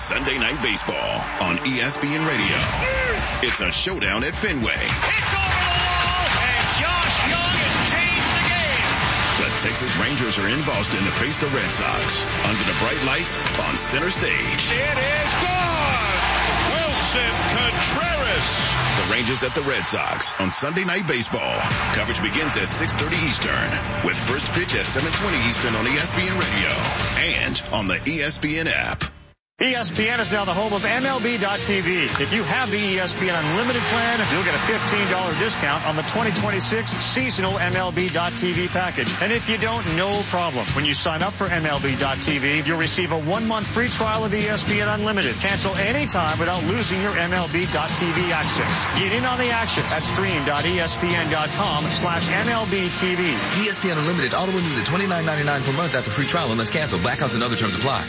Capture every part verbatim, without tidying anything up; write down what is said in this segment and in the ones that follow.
Sunday Night Baseball on E S P N Radio. It's a showdown at Fenway. It's over the wall, and Josh Young has changed the game. The Texas Rangers are in Boston to face the Red Sox under the bright lights on center stage. It is gone. Wilson Contreras. The Rangers at the Red Sox on Sunday Night Baseball. Coverage begins at six thirty Eastern with first pitch at seven twenty Eastern on E S P N Radio and on the E S P N app. E S P N is now the home of M L B dot T V. If you have the E S P N Unlimited plan, you'll get a fifteen dollars discount on the twenty twenty-six seasonal M L B dot T V package. And if you don't, no problem. When you sign up for M L B dot T V, you'll receive a one-month free trial of E S P N Unlimited. Cancel anytime without losing your M L B dot T V access. Get in on the action at stream dot E S P N dot com slash M L B T V. E S P N Unlimited auto renews at twenty-nine ninety-nine per month after free trial unless canceled. Blackouts and other terms apply.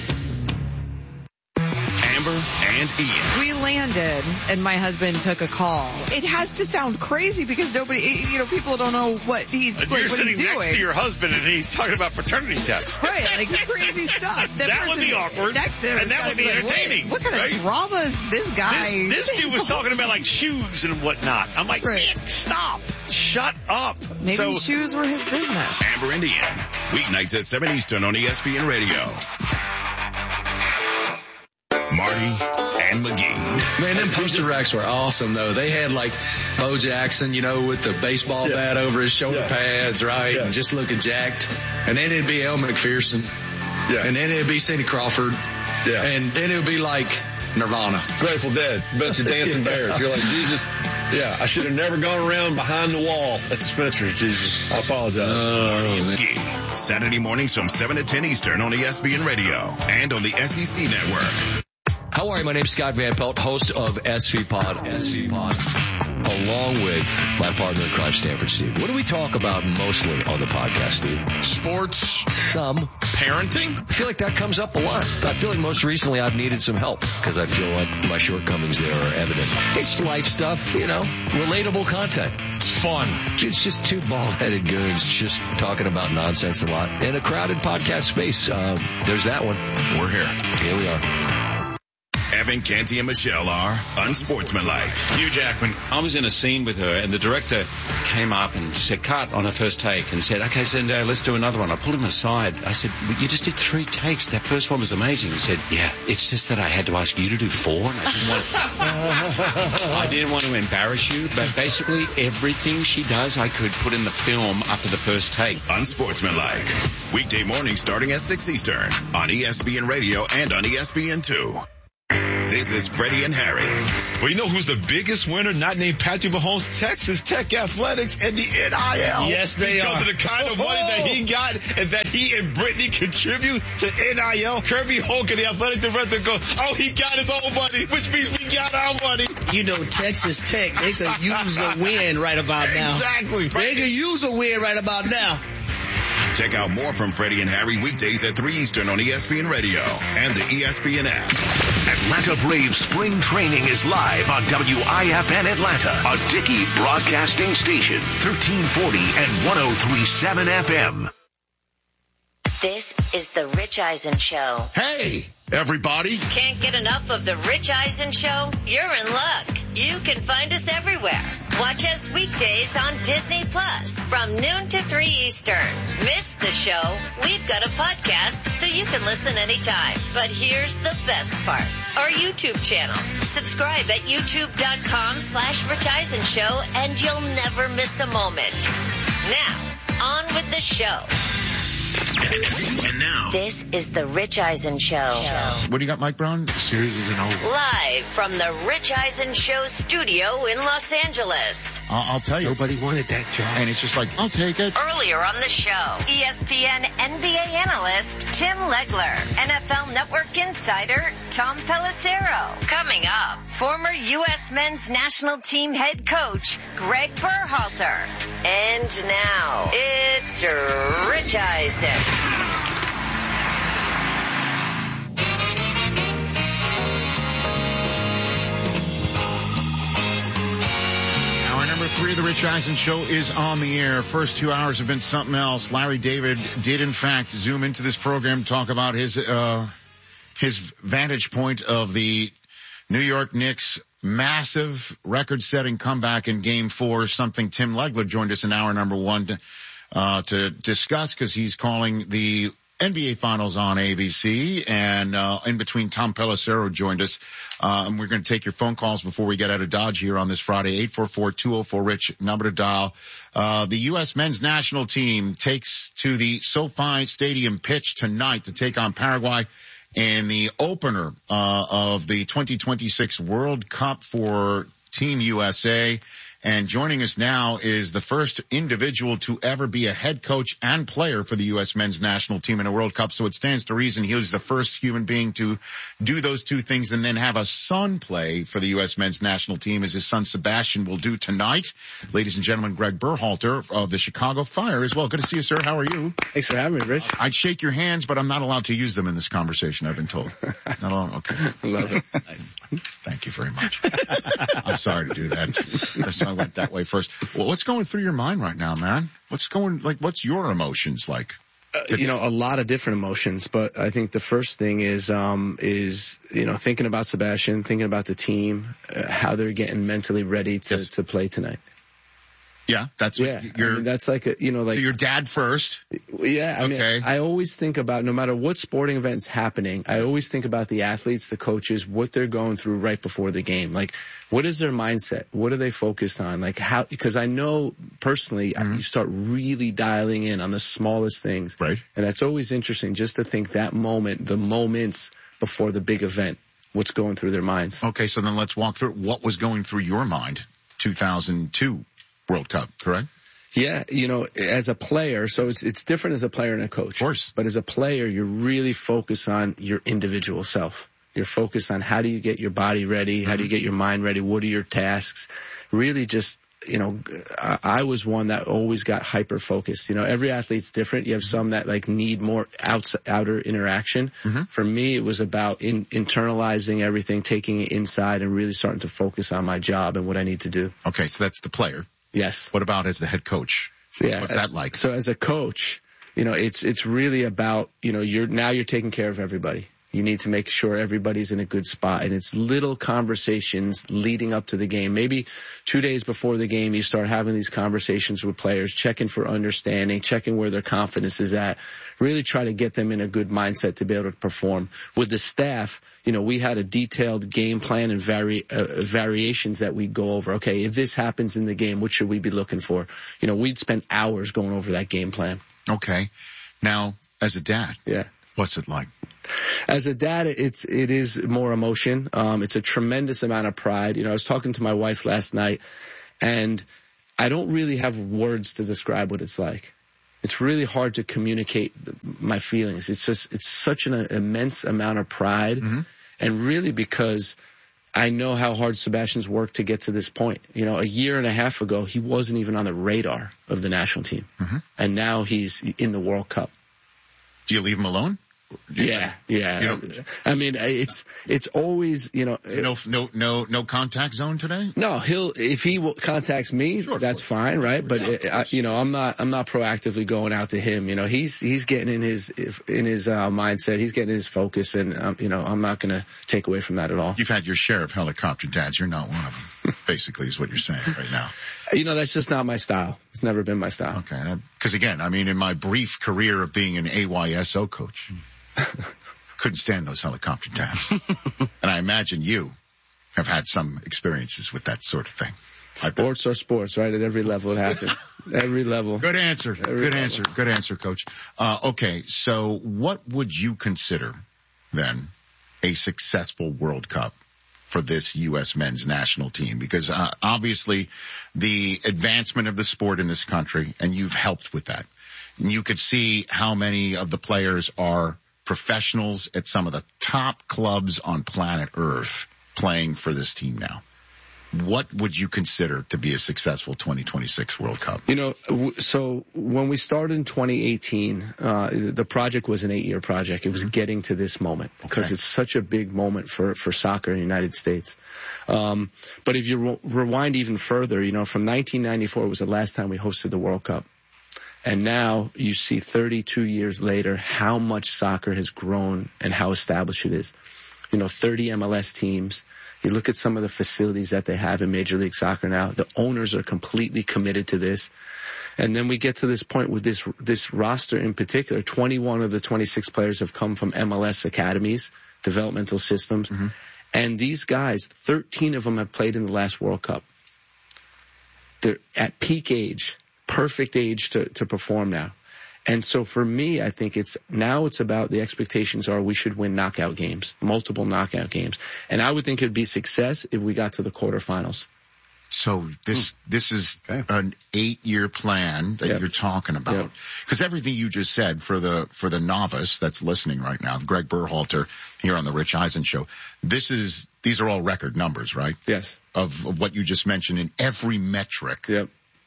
Amber and Ian. We landed, and my husband took a call. It has to sound crazy because nobody, you know, people don't know what he's, and like, you're what sitting he's next doing. to your husband, and he's talking about paternity tests. Right, like crazy stuff. The That would be awkward, next to him and that would be like, entertaining. What, what kind right? of drama is this guy? This, this dude was talking about like shoes and whatnot. I'm like, Right. man, stop, shut up. Maybe so, shoes were his business. Amber and Ian. Weeknights at seven Eastern on E S P N Radio. Marty and McGee. Man, them poster racks were awesome, though. They had, like, Bo Jackson, you know, with the baseball Yeah. bat over his shoulder Yeah. pads, right? Yeah. And just looking jacked. And then it'd be El McPherson. Yeah. And then it'd be Cindy Crawford. Yeah. And then it would be, like, Nirvana. Grateful Dead. Bunch of dancing bears. You're like, Jesus. Yeah. I should have never gone around behind the wall at the Spencer's, Jesus. I apologize. Oh, man. McGee. Saturday mornings from seven to ten Eastern on E S P N Radio and on the S E C Network. How are you? My name's Scott Van Pelt, host of S V Pod, S V Pod, along with my partner in crime, Stanford Steve. What do we talk about mostly on the podcast, Steve? sports, Some. parenting. I feel like that comes up a lot. I feel like most recently I've needed some help because I feel like my shortcomings there are evident. It's life stuff, you know, relatable content. It's fun. It's just two bald-headed goons just talking about nonsense a lot in a crowded podcast space. Um, there's that one. We're here. Here we are. Evan, Canty, and Michelle are unsportsmanlike. Hugh Jackman. I was in a scene with her, and the director came up and said, cut on her first take, and said, okay, so uh, let's do another one. I pulled him aside. I said, well, you just did three takes. That first one was amazing. He said, yeah, it's just that I had to ask you to do four, and I didn't want, I didn't want to embarrass you, but basically everything she does, I could put in the film after the first take. Unsportsmanlike. Weekday mornings starting at six Eastern on E S P N Radio and on E S P N two. This is Freddie and Harry. Well, you know who's the biggest winner? Not named Patrick Mahomes. Texas Tech Athletics and the N I L. Yes, they because are. Because of the kind of money that he got and that he and Brittany contribute to N I L. Kirby Hogan, the athletic director, goes, oh, he got his own money, which means we got our money. You know, Texas Tech, they could use a win right about now. Exactly. They could use a win right about now. Check out more from Freddie and Harry weekdays at three Eastern on E S P N Radio and the E S P N app. Atlanta Braves spring training is live on W I F N Atlanta, a Dickey broadcasting station, thirteen forty and one oh three point seven F M. This is the Rich Eisen Show. Hey, everybody. Can't get enough of the Rich Eisen Show? You're in luck. You can find us everywhere. Watch us weekdays on Disney Plus from noon to three Eastern. Miss the show? We've got a podcast so you can listen anytime. But here's the best part. Our YouTube channel. Subscribe at youtube.com slash Rich Eisen Show and you'll never miss a moment. Now, on with the show. And now, this is the Rich Eisen Show. What do you got, Mike Brown? The series isn't over. Live from the Rich Eisen Show studio in Los Angeles. I'll, I'll tell you. Nobody wanted that job. And it's just like, I'll take it. Earlier on the show, E S P N N B A analyst Tim Legler, N F L Network insider Tom Pelissero. Coming up, former U S men's national team head coach Greg Berhalter. And now, it's Rich Eisen. Hour number three of the Rich Eisen Show is on the air. First two hours have been something else. Larry David did, in fact, zoom into this program to talk about his uh his vantage point of the New York Knicks' massive record-setting comeback in Game Four. Something Tim Legler joined us in hour number one to, uh, to discuss because he's calling the N B A Finals on A B C, and uh, in between, Tom Pelissero joined us. Uh, and we're going to take your phone calls before we get out of Dodge here on this Friday. eight four four, two oh four, RICH, number to dial. Uh, the U S men's national team takes to the SoFi Stadium pitch tonight to take on Paraguay in the opener uh, of the twenty twenty-six World Cup for Team U S A. And joining us now is the first individual to ever be a head coach and player for the U S men's national team in a World Cup. So it stands to reason he is the first human being to do those two things and then have a son play for the U S men's national team, as his son Sebastian will do tonight. Ladies and gentlemen, Greg Berhalter of the Chicago Fire as well. Good to see you, sir. How are you? Thanks for having me, Rich. I'd shake your hands, but I'm not allowed to use them in this conversation, I've been told. Not allowed? Okay. I love it. Nice. Thank you very much. I'm sorry to do that. I went that way first. Well, what's going through your mind right now, man? What's going, like, what's your emotions like? Uh, you know, a lot of different emotions, but I think the first thing is, um, is, you know, thinking about Sebastian, thinking about the team, uh, how they're getting mentally ready to, yes. to play tonight. Yeah, that's yeah. Your, I mean, that's like a, you know, like so your dad first. Yeah, I okay. mean, I always think about, no matter what sporting event's happening, I always think about the athletes, the coaches, what they're going through right before the game. Like, what is their mindset? What are they focused on? Like how? Because I know personally, mm-hmm. you start really dialing in on the smallest things, right? And that's always interesting, just to think that moment, the moments before the big event, what's going through their minds. Okay, so then let's walk through what was going through your mind. two thousand two World Cup, correct? Yeah, you know, as a player, so it's it's different as a player and a coach. Of course. But as a player, you're really focused on your individual self. You're focused on how do you get your body ready? Mm-hmm. How do you get your mind ready? What are your tasks? Really just, you know, I, I was one that always got hyper focused. You know, every athlete's different. You have some that like need more outs, outer interaction. Mm-hmm. For me, it was about in, internalizing everything, taking it inside and really starting to focus on my job and what I need to do. Okay, so that's the player. Yes. What about as the head coach? Yeah. What's that like? So as a coach, you know, it's it's really about, you know, you're now you're taking care of everybody. You need to make sure everybody's in a good spot. And it's little conversations leading up to the game. Maybe two days before the game, you start having these conversations with players, checking for understanding, checking where their confidence is at. Really try to get them in a good mindset to be able to perform. With the staff, you know, we had a detailed game plan and vari- uh, variations that we'd go over. Okay, if this happens in the game, what should we be looking for? You know, we'd spend hours going over that game plan. Okay. Now, as a dad, yeah, what's it like? As a dad, it's, it is more emotion. Um, it's a tremendous amount of pride. You know, I was talking to my wife last night, and I don't really have words to describe what it's like. It's really hard to communicate my feelings. It's just, it's such an immense amount of pride. Mm-hmm. And really because I know how hard Sebastian's worked to get to this point. You know, a year and a half ago, he wasn't even on the radar of the national team. Mm-hmm. And now he's in the World Cup. Do you leave him alone? Yeah, yeah. You know, I mean, it's it's always, you know. No, no, no, no contact zone today. No, he'll if he will contacts me, sure, that's fine, right? But yeah, it, I, you know, I'm not I'm not proactively going out to him. You know, he's he's getting in his in his uh, mindset. He's getting his focus, and um, you know, I'm not going to take away from that at all. You've had your share of helicopter dads. You're not one of them. Basically, is what you're saying right now. You know, that's just not my style. It's never been my style. Okay, because again, I mean, in my brief career of being an A Y S O coach. Couldn't stand those helicopter dads. And I imagine you have had some experiences with that sort of thing. Sports are sports, right? At every level it happens. Every level. Good answer. Every Good level. answer. Good answer, Coach. Uh, okay, so what would you consider, then, a successful World Cup for this U S men's national team? Because uh, obviously the advancement of the sport in this country, and you've helped with that. And you could see how many of the players are professionals at some of the top clubs on planet Earth playing for this team now. What would you consider to be a successful twenty twenty-six World Cup? You know, so when we started in twenty eighteen, uh, the project was an eight-year project. It was mm-hmm. getting to this moment because okay. it's such a big moment for, for soccer in the United States. Um, but if you re- rewind even further, you know, from nineteen ninety-four was the last time we hosted the World Cup. And now you see thirty-two years later how much soccer has grown and how established it is. You know, thirty M L S teams. You look at some of the facilities that they have in Major League Soccer now. The owners are completely committed to this. And then we get to this point with this this roster in particular. twenty-one of the twenty-six players have come from M L S academies, developmental systems. Mm-hmm. And these guys, thirteen of them have played in the last World Cup. They're at peak age, perfect age to, to perform now. And so for me, I think it's now it's about the expectations are we should win knockout games, multiple knockout games. And I would think it would be success if we got to the quarterfinals. So this hmm. this is okay. an eight-year plan that yep. you're talking about. Because yep. everything you just said for the for the novice that's listening right now, Greg Berhalter here on the Rich Eisen Show, this is these are all record numbers, right? Yes. Of, of what you just mentioned in every metric. Yep.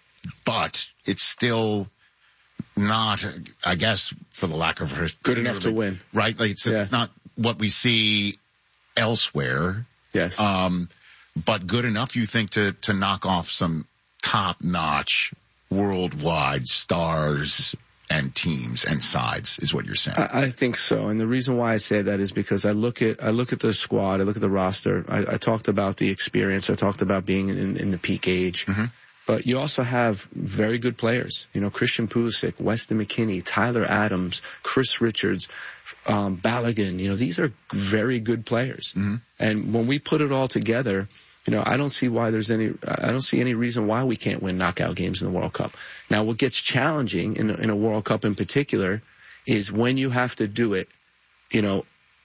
But it's still not, I guess, for the lack of a good enough to win, right? Like it's, yeah. it's not what we see elsewhere. Yes. Um. But good enough, you think, to, to knock off some top-notch worldwide stars and teams and sides is what you're saying. I, I think so. And the reason why I say that is because I look at, I look at the squad, I look at the roster. I, I talked about the experience. I talked about being in, in the peak age. Mm-hmm. But you also have very good players. You know, Christian Pulisic, Weston McKennie, Tyler Adams, Chris Richards, um, Balogun. You know, these are very good players. Mm-hmm. And when we put it all together, you know, I don't see why there's any, I don't see any reason why we can't win knockout games in the World Cup. Now, what gets challenging in, in a World Cup in particular is when you have to do it, you know,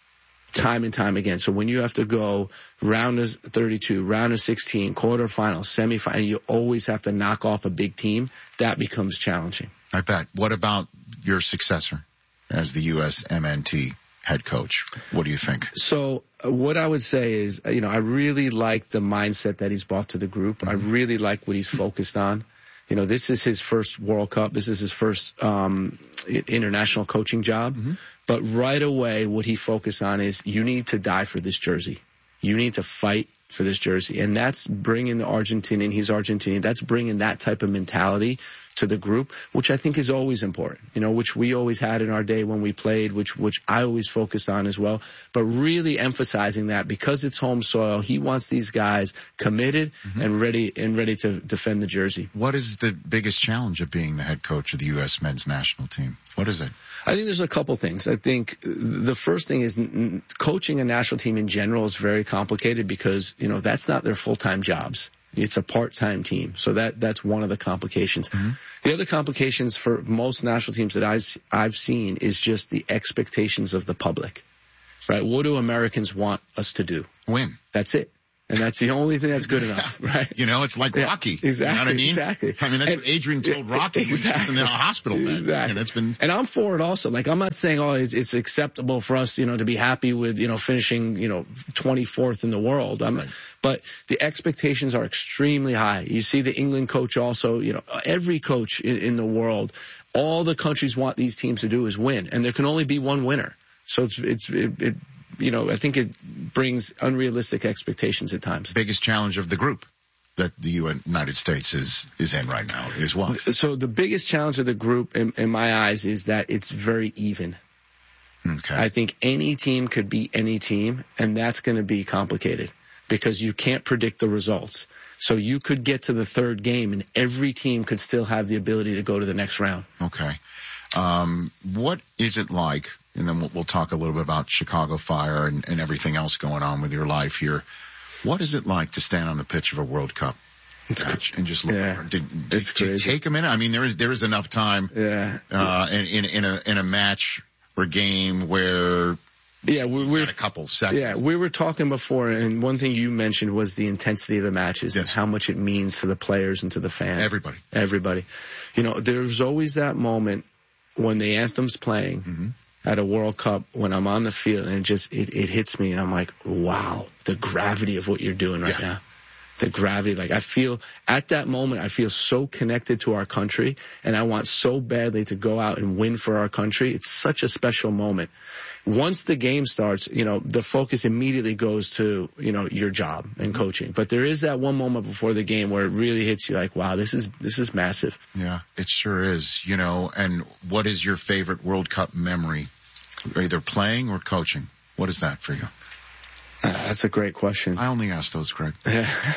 time and time again. So when you have to go round of thirty-two, round of sixteen, quarterfinals, semifinal, you always have to knock off a big team. That becomes challenging. I bet. What about your successor as the U S M N T head coach? What do you think? So uh, what I would say is, you know, I really like the mindset that he's brought to the group. Mm-hmm. I really like what he's focused on. You know, this is his first World Cup. This is his first um international coaching job. Mm-hmm. But right away, what he focused on is you need to die for this jersey. You need to fight for this jersey. And that's bringing the Argentinian, he's Argentinian, that's bringing that type of mentality to the group, which I think is always important, you know, which we always had in our day when we played, which which I always focused on as well. But really emphasizing that because it's home soil, he wants these guys committed mm-hmm. and ready and ready to defend the jersey. What is the biggest challenge of being the head coach of the U S men's national team? What is it? I think there's a couple things. I think the first thing is coaching a national team in general is very complicated because, you know, that's not their full-time jobs. It's a part-time team. So that, that's one of the complications. Mm-hmm. The other complications for most national teams that I've, I've seen is just the expectations of the public, right? What do Americans want us to do? Win. That's it. And that's the only thing that's good enough, right? You know, it's like yeah, Rocky. Exactly. You know what I mean? Exactly. I mean, that's and, what Adrian told Rocky exactly. when he was in the hospital bed. Exactly. And it's been. And I'm for it also. Like, I'm not saying, oh, it's, it's acceptable for us, you know, to be happy with, you know, finishing, you know, twenty-fourth in the world. I'm, right. But the expectations are extremely high. You see the England coach also, you know, every coach in, in the world, all the countries want these teams to do is win. And there can only be one winner. So it's, it's, it, it you know, I think it brings unrealistic expectations at times. Biggest challenge of the group that the United States is, is in right now is what? So the biggest challenge of the group in, in my eyes is that it's very even. Okay. I think any team could beat any team, and that's going to be complicated because you can't predict the results. So you could get to the third game and every team could still have the ability to go to the next round. Okay. Um, what is it like? And then we'll, we'll talk a little bit about Chicago Fire and, and everything else going on with your life here. What is it like to stand on the pitch of a World Cup it's match and just look? Yeah, did, did, it's did you take a minute? I mean, there is there is enough time. Yeah. Uh, in, in in a in a match or game where. Yeah, we, we're a couple seconds. Yeah, we were talking before, and one thing you mentioned was the intensity of the matches yes. and how much it means to the players and to the fans. Everybody, everybody. You know, there's always that moment when the anthem's playing. Mm-hmm. At a World Cup when I'm on the field and it just, it, it hits me and I'm like, wow, the gravity of what you're doing right yeah. now. the gravity. Like I feel at that moment, I feel so connected to our country, and I want so badly to go out and win for our country. It's such a special moment. Once the game starts, you know, the focus immediately goes to, you know, your job and coaching. But there is that one moment before the game where it really hits you like, wow, this is, this is massive. Yeah, it sure is, you know. And what is your favorite World Cup memory? Either playing or coaching? What is that for you? Uh, that's a great question. I only ask those, Craig. Yeah.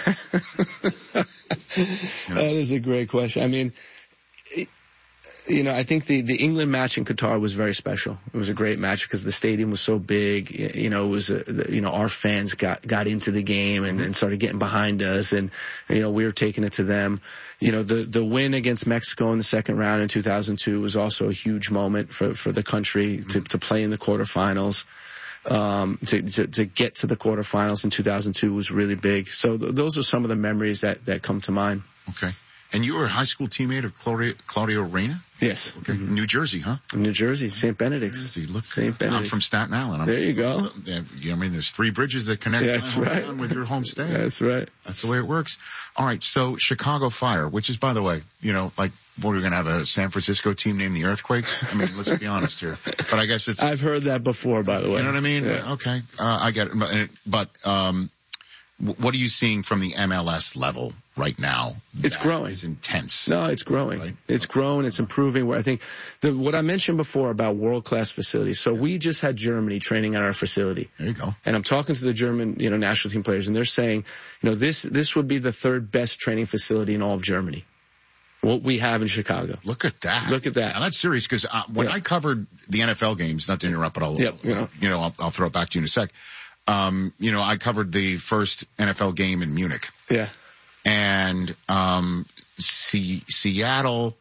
you know? That is a great question. I mean, it, you know, I think the, the England match in Qatar was very special. It was a great match because the stadium was so big. You know, it was, a, you know, our fans got, got into the game and, and started getting behind us, and, you know, we were taking it to them. You know, the, the win against Mexico in the second round in two thousand two was also a huge moment for, for the country to, to play in the quarterfinals. Um, to, to, to get to the quarterfinals in two thousand two was really big. So th- those are some of the memories that, that come to mind. Okay. And you were a high school teammate of Claudio, Claudio Reyna? Yes. Okay. Mm-hmm. New Jersey, huh? New Jersey, Saint Benedict's. Look, Saint Benedict's. I'm from Staten Island. I'm, there you go. I mean, there's three bridges that connect That's my right. hometown with your home state. That's right. That's the way it works. All right. So Chicago Fire, which is, by the way, you know, like, what, we're going to have a San Francisco team named the Earthquakes? I mean, let's be honest here. But I guess it's... I've heard that before, by the way. You know what I mean? Yeah. Okay. Uh, I get it. But, but um, what are you seeing from the M L S level right now? It's growing. It's intense. No, it's growing. Right? It's growing. It's improving. I think the, what I mentioned before about world-class facilities. So yeah. we just had Germany training at our facility. There you go. And I'm talking to the German, you know, national team players, and they're saying, you know, this this would be the third best training facility in all of Germany. What we have in Chicago. Look at that. Look at that. Now that's serious because uh, when yeah. I covered the N F L games, not to interrupt, but I'll, yeah, you know, you know I'll, I'll throw it back to you in a sec. Um, you know, I covered the first N F L game in Munich. Yeah. And, um, C- Seattle,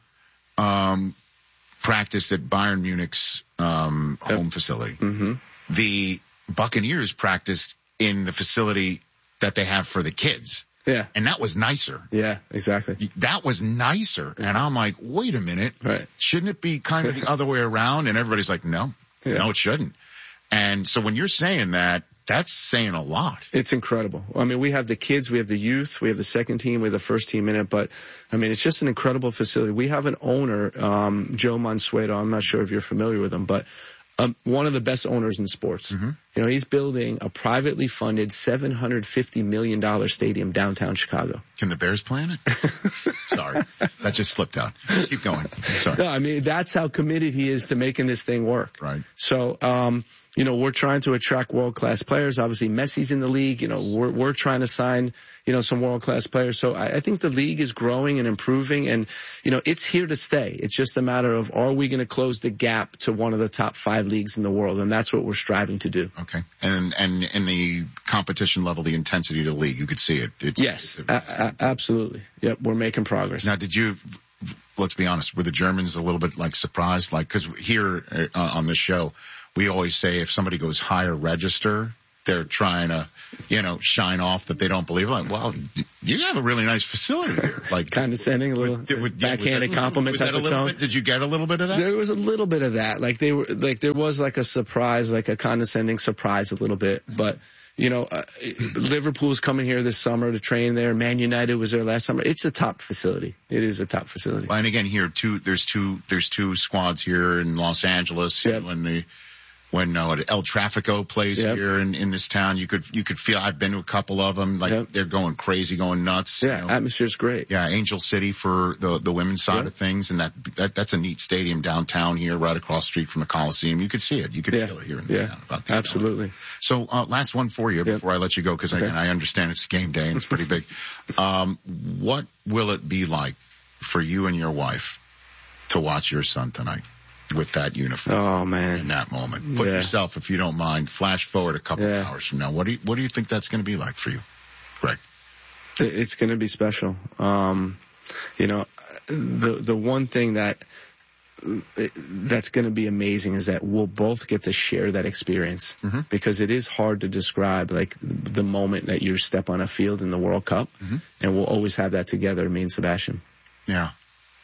um, practiced at Bayern Munich's, um, yep. home facility. Mm-hmm. The Buccaneers practiced in the facility that they have for the kids. Yeah. And that was nicer. Yeah, exactly. That was nicer. And I'm like, wait a minute. Right. Shouldn't it be kind of the other way around? And everybody's like, no, yeah. no, it shouldn't. And so when you're saying that, that's saying a lot. It's incredible. I mean, we have the kids, we have the youth, we have the second team, we have the first team in it, but I mean, it's just an incredible facility. We have an owner, um, Joe Mansueto. I'm not sure if you're familiar with him, but um, one of the best owners in sports. Mm-hmm. You know, he's building a privately funded seven hundred fifty million dollars stadium downtown Chicago. Can the Bears play in it? Sorry. That just slipped out. Keep going. Sorry. No, I mean, that's how committed he is to making this thing work. Right. So, um, you know, we're trying to attract world-class players. Obviously, Messi's in the league. You know, we're, we're trying to sign, you know, some world-class players. So I, I think the league is growing and improving, and, you know, it's here to stay. It's just a matter of, are we going to close the gap to one of the top five leagues in the world? And that's what we're striving to do. Okay. And, and in the competition level, the intensity of the league, you could see it. It's, yes, it's a, a, absolutely. Yep. We're making progress. Now, did you, let's be honest, were the Germans a little bit like surprised? Like, cause here uh, on this show, we always say if somebody goes higher register, they're trying to, you know, shine off that they don't believe. Like, well, you have a really nice facility here. Like condescending, a little with, with, backhanded yeah, compliment type of tone. Bit, did you get a little bit of that? There was a little bit of that. Like they were, like there was like a surprise, like a condescending surprise a little bit. But you know, uh, Liverpool's coming here this summer to train there. Man United was there last summer. It's a top facility. It is a top facility. And again, here two, there's two, there's two squads here in Los Angeles. Yep. When the When uh, El Trafico plays yep. here in, in this town, you could you could feel. I've been to a couple of them. Like yep. they're going crazy, going nuts. Yeah, you know. Atmosphere's great. Yeah, Angel City for the the women's side yep. of things, and that, that that's a neat stadium downtown here, right across the street from the Coliseum. You could see it. You could yeah. feel it here in yeah. the town. About Absolutely. Down. So uh, last one for you yep. before I let you go, because okay. I, I understand it's game day and it's pretty big. Um, what will it be like for you and your wife to watch your son tonight? With that uniform. Oh man. In that moment. Put yeah. yourself, if you don't mind, flash forward a couple yeah. of hours from now. What do you, what do you think that's going to be like for you, Greg? It's going to be special. Um, you know, the, the one thing that, that's going to be amazing is that we'll both get to share that experience mm-hmm. because it is hard to describe, like the moment that you step on a field in the World Cup, mm-hmm. and we'll always have that together, me and Sebastian. Yeah.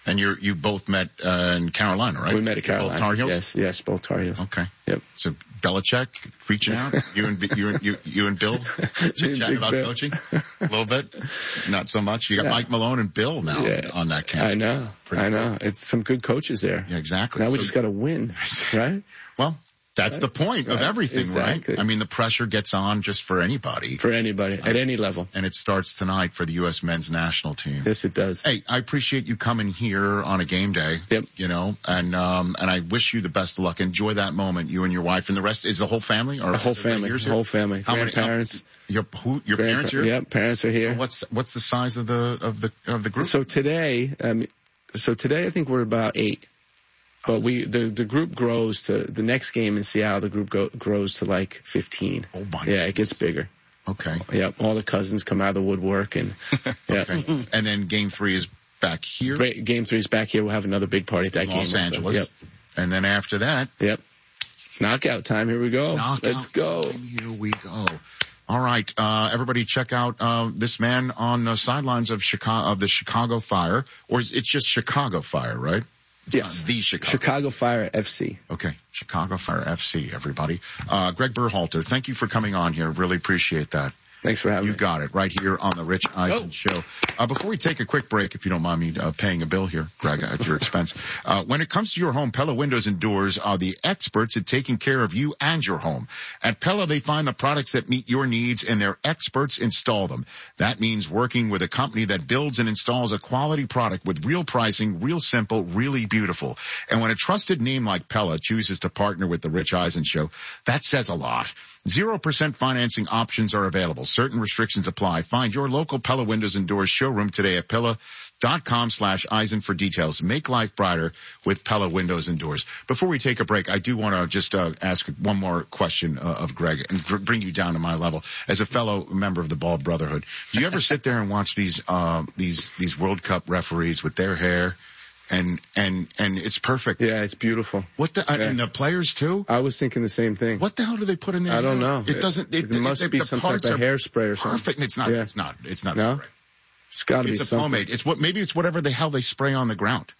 And you you both met uh, in Carolina, right? We met at Carolina. Both Tar Heels? Yes, yes, both Tar Heels. Okay. Yep. So Belichick reaching out. You and you and you, you and Bill chit-chatting about Bill. coaching a little bit. Not so much. You got Yeah. Mike Malone and Bill now Yeah. on that camp. I know. Pretty I know. cool. It's some good coaches there. Yeah, exactly. Now we So- just got to win, right? Well, that's Right. the point of Right. everything, Exactly. right? I mean, the pressure gets on just for anybody. For anybody at any level. And it starts tonight for the U S men's national team. Yes, it does. Hey, I appreciate you coming here on a game day. Yep. You know, and um, and I wish you the best of luck. Enjoy that moment, you and your wife, and the rest. Is the whole family or The whole is everybody family. here? The whole family. How many? Grandparents. How, your who? Your parents here? Yeah, parents are here. So what's what's the size of the of the of the group? So today, um, so today I think we're about eight. But we the the group grows to the next game in Seattle. The group go, grows to like fifteen. Oh my! Yeah, it gets bigger. Okay. Yeah, all the cousins come out of the woodwork, and yeah. Okay. And then game three is back here. Great, game three's back here. We'll have another big party at that in game. Los also. Angeles. Yep. And then after that, Yep. Knockout time. Here we go. knockout Let's go. time. Here we go. All right, uh, everybody, check out uh, this man on the sidelines of Chicago of the Chicago Fire, or is it's just Chicago Fire, right? It's Yes. not the Chicago. Chicago Fire F C. Okay, Chicago Fire F C. Everybody, uh, Greg Berhalter, thank you for coming on here. Really appreciate that. Thanks for having You me. got it right here on the Rich Eisen Show. Uh, before we take a quick break, if you don't mind me uh, paying a bill here, Greg, at your expense. Uh, when it comes to your home, Pella Windows and Doors are the experts at taking care of you and your home. At Pella, they find the products that meet your needs and their experts install them. That means working with a company that builds and installs a quality product with real pricing, real simple, really beautiful. And when a trusted name like Pella chooses to partner with the Rich Eisen Show, that says a lot. Zero percent financing options are available. Certain restrictions apply. Find your local Pella Windows and Doors showroom today at Pella.com slash Eisen for details. Make life brighter with Pella Windows and Doors. Before we take a break, I do want to just uh, ask one more question uh, of Greg and br- bring you down to my level. As a fellow member of the Bald Brotherhood, do you ever sit there and watch these uh, these these World Cup referees with their hair? And, and, and it's perfect. Yeah, it's beautiful. What the, Yeah. and the players too? I was thinking the same thing. What the hell do they put in there? I don't know. It doesn't, it, It, must it, be the some type parts of are hairspray or something. perfect. And it's not, Yeah. it's not, it's not No? spray. It's got to be It's a something. pomade. It's what, maybe it's whatever the hell they spray on the ground.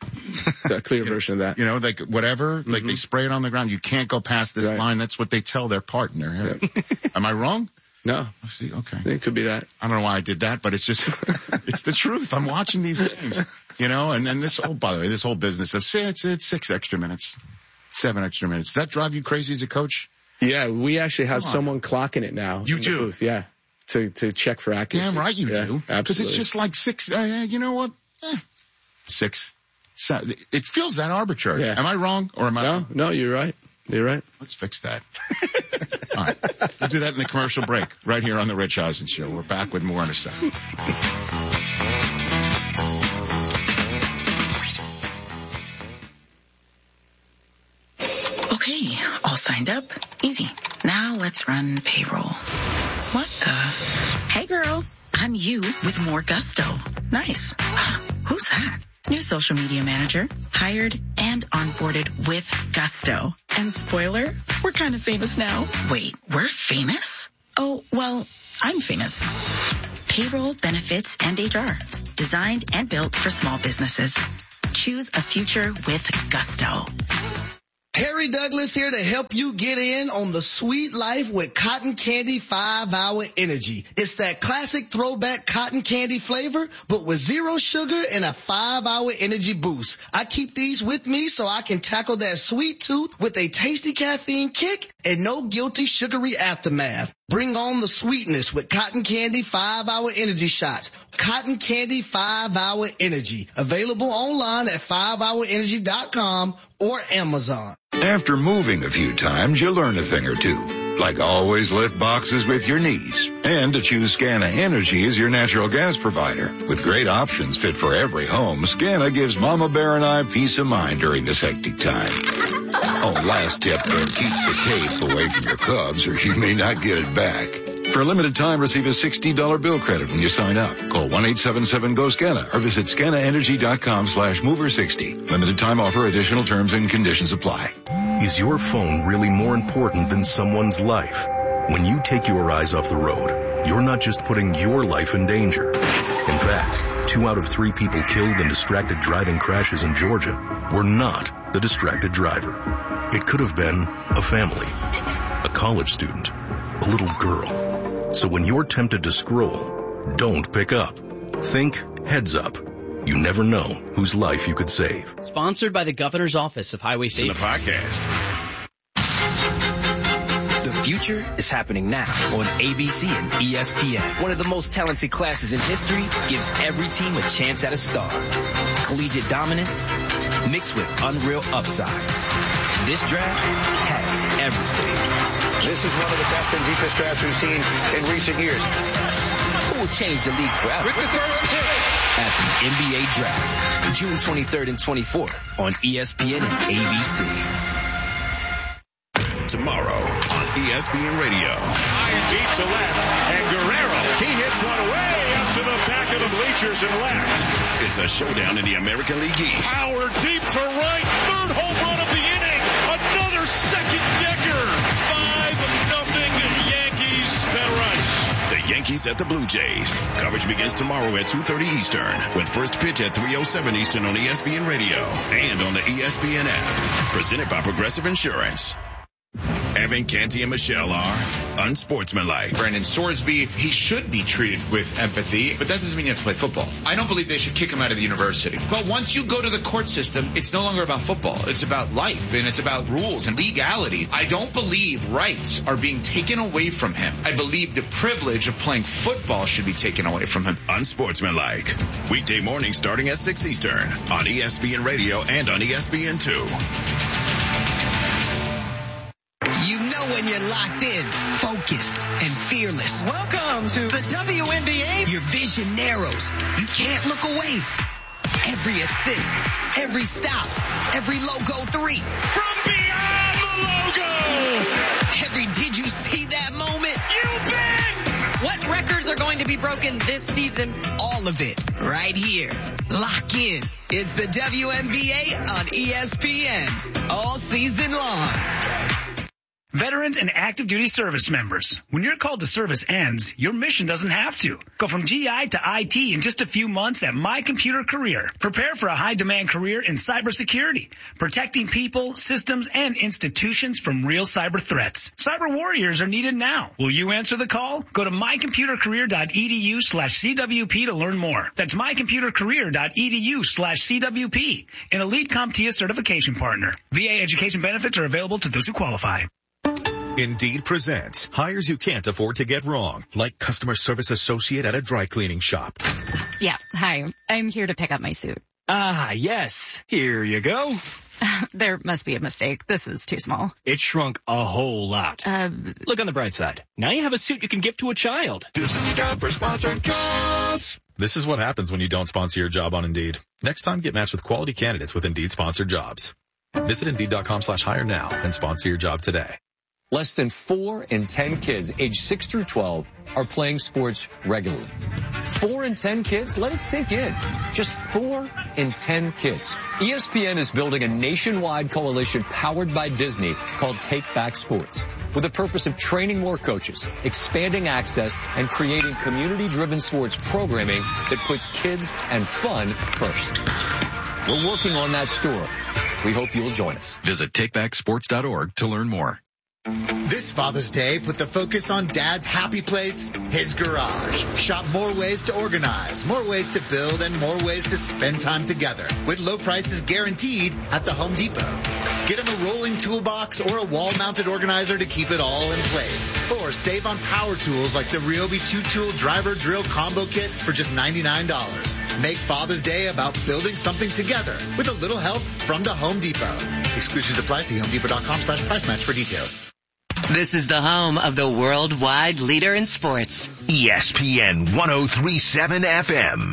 A clear version of that. You know, like whatever, like they spray it on the ground. You can't go past this Right. line. That's what they tell their partner. Am I wrong? No. I see. Okay. It could be that. I don't know why I did that, but it's just, it's the truth. I'm watching these games, you know, and then this whole, by the way, this whole business of say it's, it's six extra minutes, seven extra minutes. Does that drive you crazy as a coach? Yeah, we actually have Come on. someone clocking it now. You in the do? booth, yeah. To to check for accuracy. Damn right you yeah, do. Because Absolutely. it's just like six, uh, you know what? Eh, six, seven. It feels that arbitrary. Yeah. Am I wrong or am I? No, no, you're right. You're right. Let's fix that. All right. We'll do that in the commercial break right here on the Rich Eisen Show. We're back with more in a second. Okay, all signed up. Easy. Now let's run payroll. What the? Hey girl, I'm you with more gusto. Nice. Who's that? New social media manager, hired and onboarded with gusto. And spoiler, we're kind of famous now. Wait, we're famous? Oh, well, I'm famous. Payroll, benefits, and H R. Designed and built for small businesses. Choose a future with gusto. Harry Douglas here to help you get in on the sweet life with Cotton Candy five hour Energy. It's that classic throwback cotton candy flavor, but with zero sugar and a five hour energy boost. I keep these with me so I can tackle that sweet tooth with a tasty caffeine kick and no guilty sugary aftermath. Bring on the sweetness with Cotton Candy five hour Energy shots. Cotton Candy five hour Energy. Available online at five hour energy dot com or Amazon. After moving a few times, you learn a thing or two. Like always lift boxes with your knees. And to choose Scana Energy as your natural gas provider. With great options fit for every home, Scana gives Mama Bear and I peace of mind during this hectic time. Oh, last tip, and keep the tape away from your cubs or you may not get it back. For a limited time, receive a sixty dollars bill credit when you sign up. Call one eight seven seven go scana or visit scana energy dot com slash mover sixty. Limited time offer, additional terms and conditions apply. Is your phone really more important than someone's life? When you take your eyes off the road, you're not just putting your life in danger. In fact, two out of three people killed in distracted driving crashes in Georgia were not the distracted driver. It could have been a family, a college student, a little girl. So when you're tempted to scroll, don't pick up. Think heads up. You never know whose life you could save. Sponsored by the Governor's Office of Highway Safety. In the podcast. The future is happening now on A B C and E S P N. One of the most talented classes in history gives every team a chance at a star. Collegiate dominance mixed with unreal upside. This draft has everything. This is one of the best and deepest drafts we've seen in recent years. Who will change the league forever? With the first pick at the N B A Draft, June twenty-third and twenty-fourth on E S P N and A B C. Tomorrow on E S P N Radio. High and deep to left, and Guerrero, he hits one way up to the back of the bleachers and left. It's a showdown in the American League East. Power deep to right, third home run of the inning, another second decker. Five nothing Yankees that rush. The Yankees at the Blue Jays. Coverage begins tomorrow at two thirty Eastern with first pitch at three oh seven Eastern on E S P N Radio and on the E S P N app. Presented by Progressive Insurance. Evan, Canty, and Michelle are unsportsmanlike. Brandon Sorsby, he should be treated with empathy, but that doesn't mean you have to play football. I don't believe they should kick him out of the university. But once you go to the court system, it's no longer about football. It's about life, and it's about rules and legality. I don't believe rights are being taken away from him. I believe the privilege of playing football should be taken away from him. Unsportsmanlike. Weekday morning starting at six Eastern on E S P N Radio and on E S P N two. You know when you're locked in, focused, and fearless. Welcome to the W N B A. Your vision narrows. You can't look away. Every assist, every stop, every logo three. From beyond the logo. Every did you see that moment? You bet. What records are going to be broken this season? All of it right here. Lock in. It's the W N B A on E S P N all season long. Veterans and active duty service members. When your call to service ends, your mission doesn't have to. Go from G I to I T in just a few months at My Computer Career. Prepare for a high-demand career in cybersecurity, protecting people, systems, and institutions from real cyber threats. Cyber warriors are needed now. Will you answer the call? Go to mycomputercareer.edu slash CWP to learn more. That's mycomputercareer.edu slash CWP, an elite CompTIA certification partner. V A education benefits are available to those who qualify. Indeed presents hires you can't afford to get wrong, like customer service associate at a dry cleaning shop. Yeah, hi. I'm here to pick up my suit. Ah, yes. Here you go. There must be a mistake. This is too small. It shrunk a whole lot. Uh, Look on the bright side. Now you have a suit you can give to a child. This is the job for sponsored jobs. This is what happens when you don't sponsor your job on Indeed. Next time, get matched with quality candidates with Indeed sponsored jobs. Visit Indeed.com slash hire now and sponsor your job today. Less than four in ten kids aged six through twelve are playing sports regularly. Four in ten kids? Let it sink in. Just four in ten kids. E S P N is building a nationwide coalition powered by Disney called Take Back Sports, with the purpose of training more coaches, expanding access, and creating community-driven sports programming that puts kids and fun first. We're working on that story. We hope you'll join us. Visit take back sports dot org to learn more. This Father's Day, put the focus on Dad's happy place, his garage. Shop more ways to organize, more ways to build, and more ways to spend time together. With low prices guaranteed at the Home Depot. Get him a rolling toolbox or a wall-mounted organizer to keep it all in place. Or save on power tools like the Ryobi two-tool driver drill combo kit for just ninety-nine dollars. Make Father's Day about building something together with a little help from the Home Depot. Exclusions apply. See homedepot.com slash price match for details. This is the home of the worldwide leader in sports. E S P N one oh three point seven F M.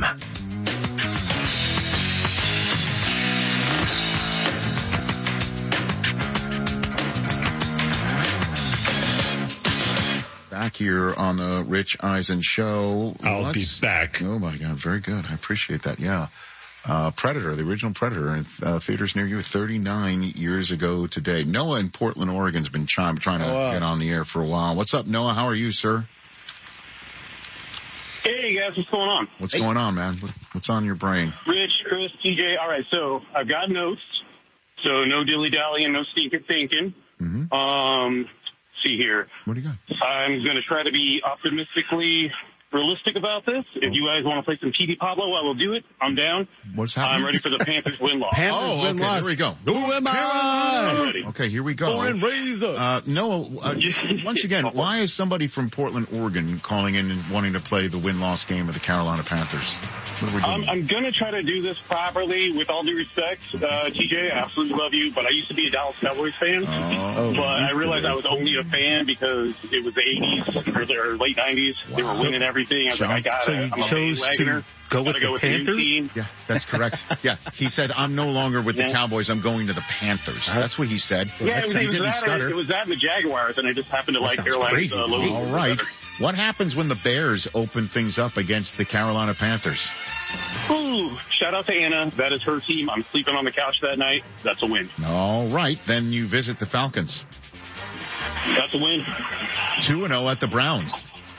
Back here on the Rich Eisen Show. I'll Let's, be back. Oh my God, very good. I appreciate that. Yeah. Uh, Predator, the original Predator, in uh, theaters near you thirty-nine years ago today. Noah in Portland, Oregon's been trying, trying to oh, wow. get on the air for a while. What's up, Noah? How are you, sir? Hey, guys, what's going on? What's hey. going on, man? What's on your brain? Rich, Chris, T J. All right, so I've got notes. So no dilly-dallying, no stinking thinking. Mm-hmm. Um, let's see here. What do you got? I'm going to try to be optimistically realistic about this. If you guys want to play some T V Pablo, I will do it. I'm down. What's happening? I'm ready for the Panthers win-loss. Panthers oh, okay, win-loss. Here we go. Who am I? Okay, here we go. Born Razor. Uh, no, uh, once again, why is somebody from Portland, Oregon calling in and wanting to play the win-loss game of the Carolina Panthers? What are we doing? I'm, I'm going to try to do this properly with all due respect. Uh, T J, I absolutely love you, but I used to be a Dallas Cowboys fan. Oh, but I realized I was only a fan because it was the eighties or the late nineties. Wow. They were winning everything. I was like, I got So it. you I'm a chose bandwagoner. to go with Gotta the go with the new Panthers? team. Yeah, that's correct. Yeah, he said, I'm no longer with the Yeah. Cowboys. I'm going to the Panthers. That's what he said. Yeah, it was, he it was didn't that or stutter. it was that and the Jaguars, and I just happened to like Carolina's uh, logo. All right. What happens when the Bears open things up against the Carolina Panthers? Ooh, shout out to Anna. That is her team. I'm sleeping on the couch that night. That's a win. All right. Then you visit the Falcons. That's a win. two and oh at the Browns.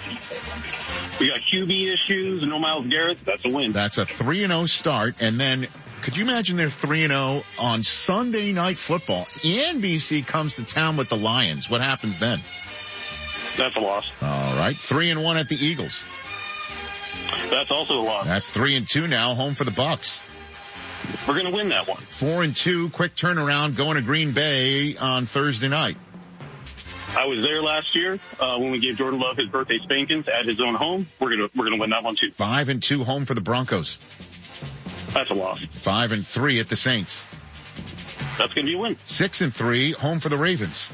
We got Q B issues, no Myles Garrett. That's a win. That's a three and oh start. And then could you imagine they're three and oh on Sunday Night Football? N B C comes to town with the Lions. What happens then? That's a loss. All right. three and one at the Eagles. That's also a loss. That's three and two now, home for the Bucks. We're going to win that one. Four and two, quick turnaround, going to Green Bay on Thursday night. I was there last year uh, when we gave Jordan Love his birthday spankings at his own home. We're gonna we're gonna win that one too. Five and two, home for the Broncos. That's a loss. Five and three at the Saints. That's gonna be a win. Six and three, home for the Ravens.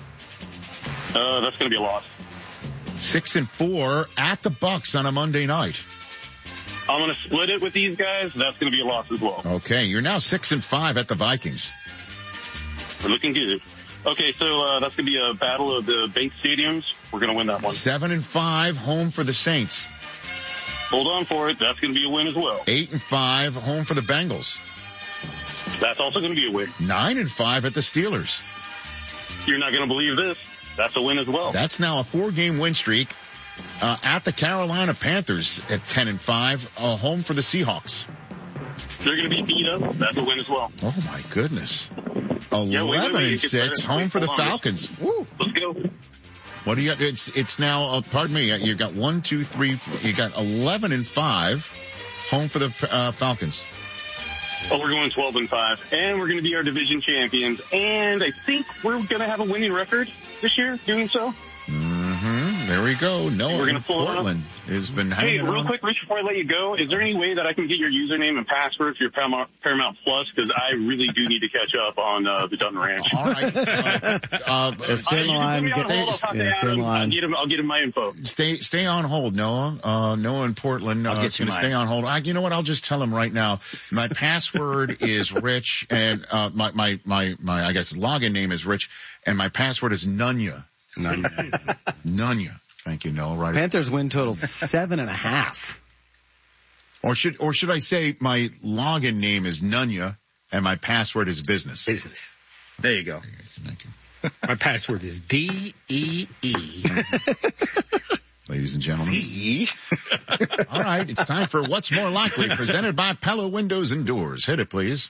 Uh, that's gonna be a loss. Six and four at the Bucks on a Monday night. I'm gonna split it with these guys. That's gonna be a loss as well. Okay, you're now six and five at the Vikings. We're looking good. Okay, so uh, that's going to be a battle of the bank stadiums. We're going to win that one. Seven and five, home for the Saints. Hold on for it. That's going to be a win as well. Eight and five, home for the Bengals. That's also going to be a win. Nine and five at the Steelers. You're not going to believe this. That's a win as well. That's now a four-game win streak uh, at the Carolina Panthers at ten and five, uh, home for the Seahawks. They're going to be beat up. That's a win as well. Oh, my goodness. eleven yeah, wait, wait, wait. and six, home for the Falcons. Woo. Let's go. What do you got? It's, it's now, uh, pardon me, you got one, two, three, four, you got eleven and five, home for the uh, Falcons. Oh, we're going twelve and five, and we're going to be our division champions, and I think we're going to have a winning record this year doing so. Mm-hmm. There we go. Noah we're gonna pull Portland has been Hey, hanging real on. quick, Rich, before I let you go, is there any way that I can get your username and password for your Paramount, Paramount Plus? Because I really do need to catch up on uh, the Dutton Ranch. All right. Uh, uh, stay on the line. I'll get him. I'll get him my info. Stay, stay on hold, Noah. Uh, Noah in Portland. I'll uh, get you going to mine. stay on hold. I, you know what? I'll just tell him right now. My password is Rich, and uh, my my my my I guess login name is Rich, and my password is Nunya. Nunya. Nunya. Thank you, Noah. Right. Panthers win total seven and a half. Or should or should I say my login name is Nunya and my password is business. Business. There you go. Thank you. My password is D E E. Ladies and gentlemen. C. All right, it's time for What's More Likely, presented by Pella Windows and Doors. Hit it, please.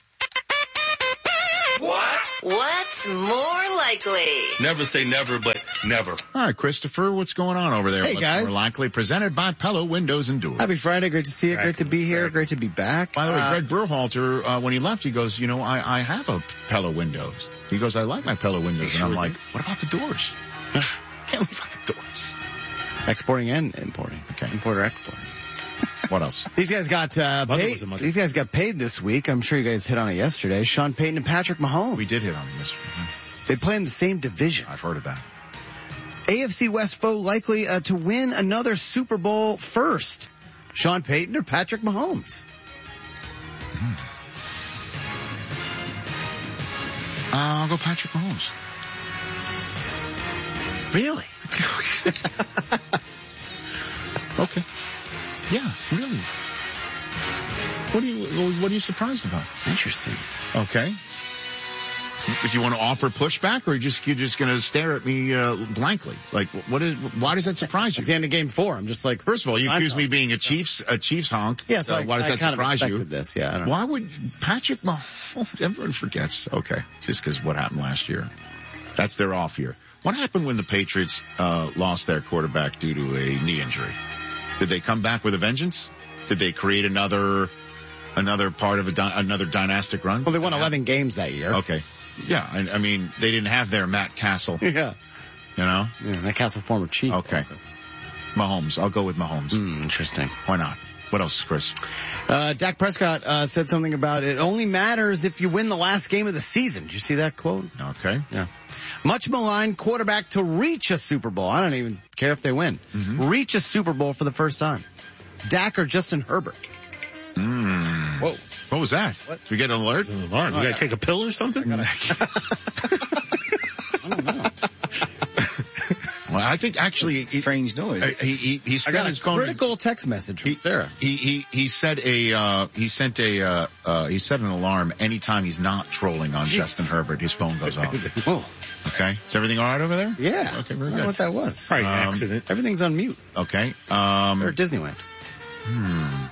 What? What's more likely? Never say never, but never. All right, Christopher, what's going on over there? Hey, What's guys. More Likely, presented by Pella Windows and Doors. Happy Friday. Great to see you. Great to be here. Great to be back. By the way, Uh, Greg Berhalter, uh, when he left, he goes, you know, I, I have a Pella Windows. He goes, I like my Pella Windows. Sure and I'm do. like, what about the doors? Can't leave out the doors. Exporting and importing. Okay. Importer, exporting. What else? These guys got uh, Mother paid. was a mother. These guys got paid this week. I'm sure you guys hit on it yesterday. Sean Payton and Patrick Mahomes. We did hit on this one. They play in the same division. I've heard of that. A F C West foe likely uh, to win another Super Bowl first. Sean Payton or Patrick Mahomes? Uh, I'll go Patrick Mahomes. Really? Okay. Yeah, really. What are you, what are you surprised about? Interesting. Okay. If you want to offer pushback, or just you're just going to stare at me uh, blankly, like what is? Why does that surprise you? It's the end of game four. I'm just like, first of all, you accuse me of being a Chiefs a Chiefs honk. Yeah, so uh, I, why does I that kind surprise of you? This, yeah. I don't know. Why would Patrick Mahomes? Everyone forgets. Okay, just because what happened last year. That's their off year. What happened when the Patriots uh, lost their quarterback due to a knee injury? Did they come back with a vengeance? Did they create another another part of a di- another dynastic run? Well, they won eleven games that year. Okay. Yeah, I, I mean, they didn't have their Matt Castle. Yeah. You know? Yeah, Matt Castle, former Chief. Okay. Also. Mahomes. I'll go with Mahomes. Mm, interesting. Why not? What else, Chris? Uh, Dak Prescott uh, said something about it only matters if you win the last game of the season. Did you see that quote? Okay. Yeah. Much maligned quarterback to reach a Super Bowl. I don't even care if they win. Mm-hmm. Reach a Super Bowl for the first time. Dak or Justin Herbert? Mm. Whoa. What was that? What? Did we get an alert? An alarm. You gotta take a pill or something? I, I don't know. Well, I think actually he, strange noise. Uh, he he he I got his a phone critical text message from he, Sarah. He he he said a uh, he sent a uh, uh, he set an alarm anytime he's not trolling on Jeez. Justin Herbert. His phone goes off. Oh. Okay. Is everything all right over there? Yeah. Okay. Very I don't good. know what that was. Probably Um, an accident. Everything's on mute. Okay. Um, Or Disneyland. Hmm.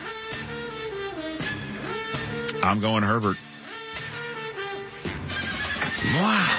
I'm going Herbert. Wow.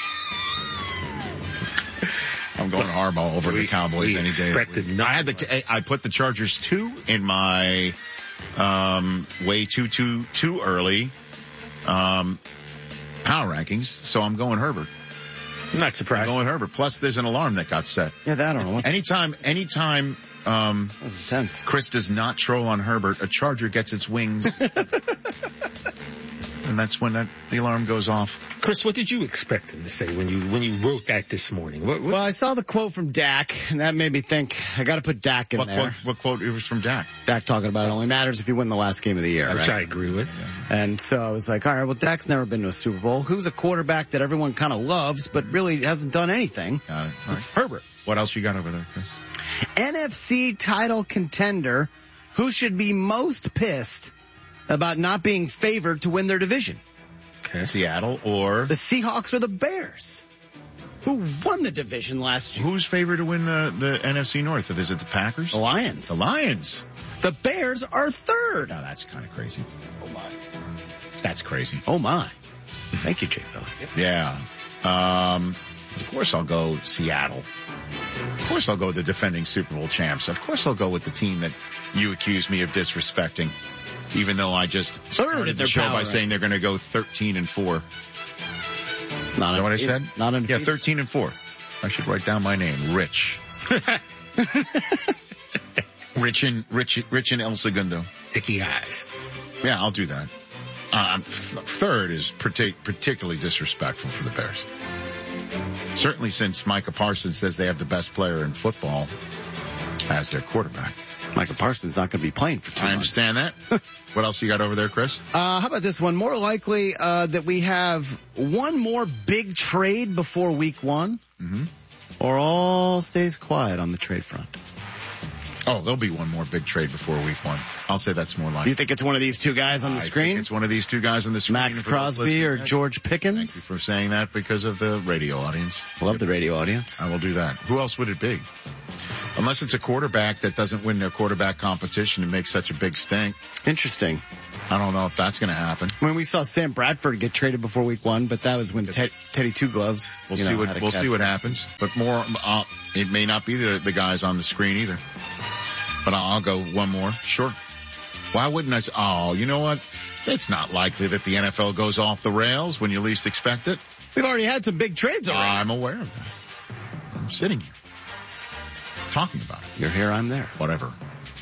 I'm going Harbaugh over we, the Cowboys any day. Expected I had the I put the Chargers two in my um, way too too too early um, power rankings, so I'm going Herbert. I'm not surprised. I'm going Herbert. Plus, there's an alarm that got set. Yeah, that I don't know. What anytime, anytime. Um, That's intense. Chris does not troll on Herbert. A Charger gets its wings. And that's when that, the alarm goes off. Chris, what did you expect him to say when you when you wrote that this morning? What, what? Well, I saw the quote from Dak, and that made me think I got to put Dak in what there. Quote, what quote it was from Dak? Dak talking about it only matters if you win the last game of the year. Which right? I agree with. Yeah. And so I was like, all right, well, Dak's never been to a Super Bowl. Who's a quarterback that everyone kind of loves, but really hasn't done anything? Got it. All right. It's Herbert. What else you got over there, Chris? N F C title contender who should be most pissed about not being favored to win their division. Okay. Seattle or the Seahawks or the Bears, who won the division last year. Who's favored to win the, the N F C North? Is it the Packers? The Lions. The Lions. The Bears are third. Now that's kind of crazy. Oh my. That's crazy. Oh my. Thank you, Jay Philly. Yeah. Um, of course I'll go Seattle. Of course I'll go with the defending Super Bowl champs. Of course I'll go with the team that you accuse me of disrespecting. Even though I just started the show by saying they're going to go thirteen and four. It's not Is that what I said? Not yeah, thirteen and four. I should write down my name, Rich. Rich in Rich Rich in El Segundo. Dicky eyes. Yeah, I'll do that. Uh, th- third is partic- particularly disrespectful for the Bears. Certainly, since Micah Parsons says they have the best player in football as their quarterback. Micah Parsons not going to be playing for two I months. understand that. What else you got over there, Chris? Uh, how about this one? More likely uh, that we have one more big trade before week one, mm-hmm. or all stays quiet on the trade front. Oh, there'll be one more big trade before week one. I'll say that's more likely. You think it's one of these two guys on the I screen? Think it's one of these two guys on the screen. Max Crosby or George Pickens? Thank you for saying that because of the radio audience. Love the radio audience. I will do that. Who else would it be? Unless it's a quarterback that doesn't win their quarterback competition and makes such a big stink. Interesting. I don't know if that's going to happen. When we saw Sam Bradford get traded before week one, but that was when Ted, Teddy Two Gloves. We'll you see know, what we'll see what happens. But more, uh, it may not be the the guys on the screen either. But I'll, I'll go one more. Sure. Why wouldn't I? Say, oh, you know what? It's not likely that the N F L goes off the rails when you least expect it. We've already had some big trades already. I'm aware of that. I'm sitting here talking about it. You're here, I'm there. Whatever.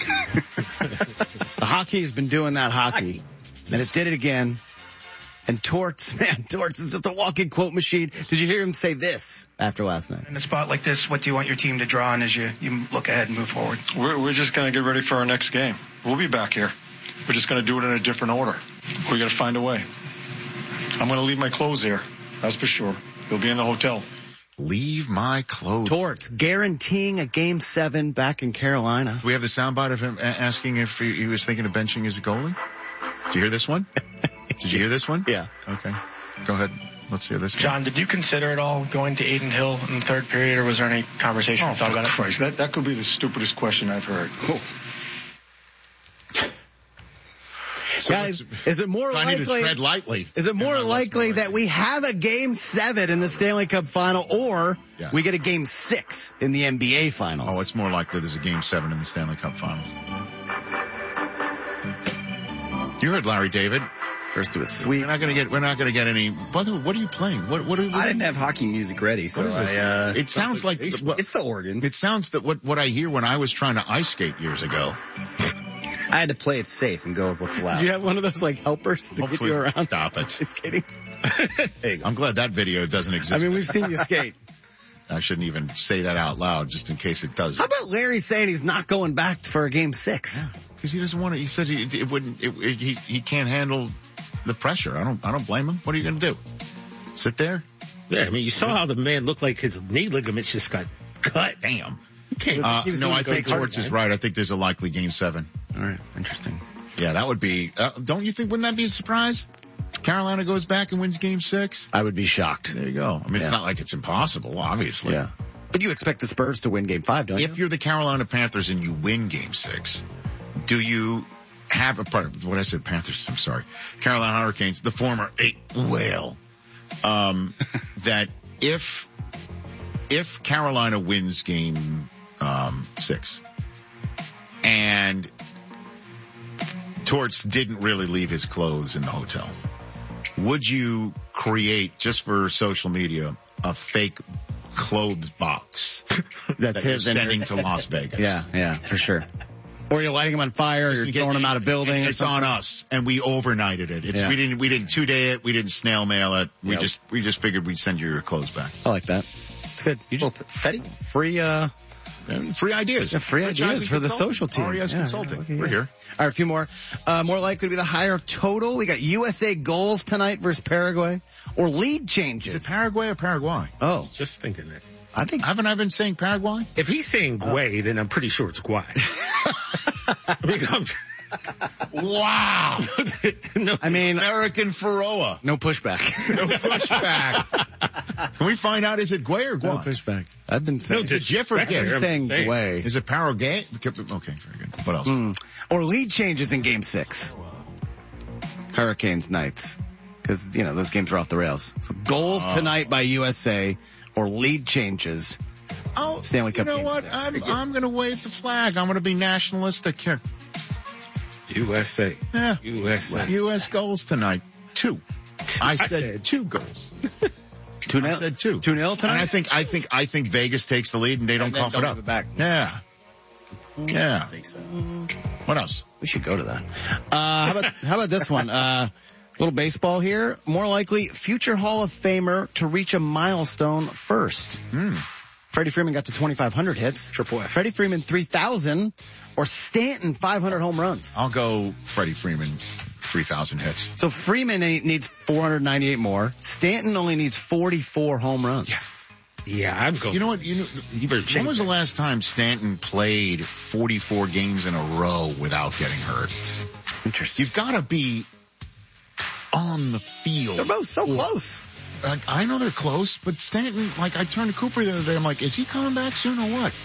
The hockey has been doing that hockey, and it did it again. And Torts, man, Torts is just a walking quote machine. Did you hear him say this after last night? In a spot like this, what do you want your team to draw on as you, you look ahead and move forward? We're, we're just going to get ready for our next game. We'll be back here. We're just going to do it in a different order. We got to find a way. I'm going to leave my clothes here. That's for sure. They'll be in the hotel. Leave my clothes. Torts guaranteeing a game seven back in Carolina. Do we have the soundbite of him asking if he, he was thinking of benching his goalie? Did you hear this one? Did you hear this one? Yeah. Okay. Go ahead. Let's hear this. John, did you consider at all going to Aiden Hill in the third period, or was there any conversation Oh, you thought for about it? Christ, that, that could be the stupidest question I've heard. Oh. So Guys, is it more I need to likely? tread lightly. Is it more likely that we have a game seven in the Stanley Cup final, or Yes. we get a game six in the N B A finals? Oh, it's more likely there's a game seven in the Stanley Cup final. You heard Larry David. First it was sweet. We're not gonna get. We're not gonna get any. By the way, what are you playing? What? What? Are, what I didn't have hockey music ready, so What is this? I. Uh, it sounds like it's, what, it's the organ. It sounds that what what I hear when I was trying to ice skate years ago. I had to play it safe and go with what's loud. Did you have one of those like helpers to get you around? Stop it. Just kidding. There you go. I'm glad that video doesn't exist. I mean, we've seen you skate. I shouldn't even say that out loud, just in case it does. How about Larry saying he's not going back for a game six? Because he doesn't want to. He said he it wouldn't. It, it, he he can't handle the pressure. I don't. I don't blame him. What are you going to do? Sit there? Yeah, I mean, you saw how the man looked like his knee ligaments just got cut. Damn. You can't. Uh, he was no, doing I think great Torts hard, is man. right. I think there's a likely game seven. All right, interesting. Yeah, that would be. Uh, don't you think? Wouldn't that be a surprise? Carolina goes back and wins game six. I would be shocked. There you go. I mean, Yeah. it's not like it's impossible, obviously. Yeah. But you expect the Spurs to win game five, don't you? If you're the Carolina Panthers and you win game six, do you have a part what I said Panthers, I'm sorry. Carolina Hurricanes, the former eight whale. Um, that if, if Carolina wins game, um, six and Torts didn't really leave his clothes in the hotel, would you create, just for social media, a fake clothes box That's that his you're and- sending to Las Vegas? Yeah, yeah, for sure. Or you're lighting them on fire, or you're throwing them out of building. It's on us, and we overnighted it. It's, Yeah. We didn't we didn't two day it. We didn't snail mail it. We Yep. just we just figured we'd send you your clothes back. I like that. It's good. You just Fetty, free uh And free ideas. Yeah, free Franchising ideas for the consultant. social team. R E S Yeah, Consulting. okay, We're yeah. here. All right, a few more. Uh, more likely to be the higher total. We got U S A goals tonight versus Paraguay, or lead changes. Is it Paraguay or Paraguay? Oh, Just thinking that. I think Haven't I been saying Paraguay? If he's saying Guay, then I'm pretty sure it's Guay. I mean, I'm, Wow. no, I mean American Faroa. no pushback. No pushback. Can we find out, is it Guay or No Guay? pushback. I've been saying No, Is it Jif or disrespect Gif? there. I'm saying saying. way. Is it Paraguay? Okay, very good. What else? Mm. Or lead changes in game six. Hurricanes Knights. Because, you know, those games are off the rails. So goals Oh. tonight by U S A or lead changes. Oh, Stanley Cup you know game what? six. I'm, I'm going to wave the flag. I'm going to be nationalistic here. U S A. Yeah. U S A. U S goals tonight. Two. I said, said- two goals. Two I nil. said two. Two nil tonight. And I think, I think, I think Vegas takes the lead and they don't And then cough don't it give up. it back. Yeah. Yeah. I think so. What else? We should go to that. Uh, how about, how about this one? Uh, little baseball here. More likely, future Hall of Famer to reach a milestone first. Hmm. Freddie Freeman got to twenty-five hundred hits. Triple F. Freddie Freeman three thousand, or Stanton five hundred home runs. I'll go Freddie Freeman, three thousand hits. So Freeman needs four hundred ninety-eight more. Stanton only needs forty-four home runs. Yeah. Yeah, I'm going. You know what? You know, You better when change was the that. last time Stanton played forty-four games in a row without getting hurt? Interesting. You've got to be on the field. They're both so close. I, I know they're close, but Stanton, like I turned to Cooper the other day, I'm like, is he coming back soon or what?